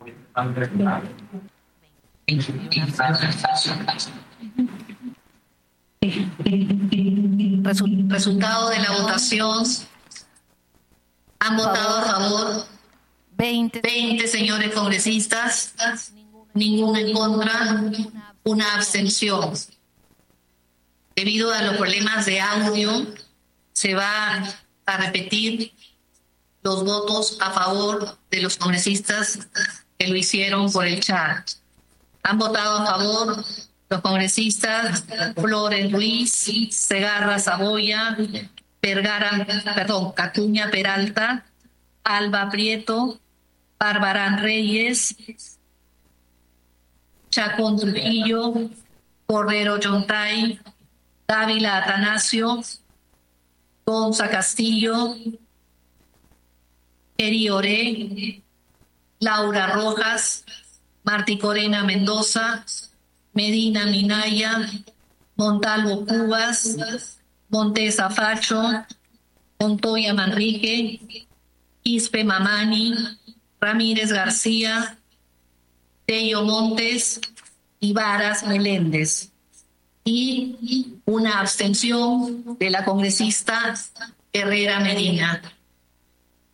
Resultado de la votación. Han votado a favor 20 señores congresistas, ninguno en contra, una abstención. Debido a los problemas de audio, se va a repetir los votos a favor de los congresistas que lo hicieron por el chat. Han votado a favor los congresistas Flores Ruiz, Segarra Saboya, Cacuña Peralta, Alba Prieto, Barbarán Reyes, Chacón Trujillo, Cordero Yontay, Dávila Atanasio, Gonza Castillo, Eri Oré, Laura Rojas, Martí Corena Mendoza, Medina Minaya, Montalvo Cubas, Montesa Facho, Montoya Manrique, Quispe Mamani, Ramírez García, Tello Montes y Varas Meléndez. Y una abstención de la congresista Herrera Medina.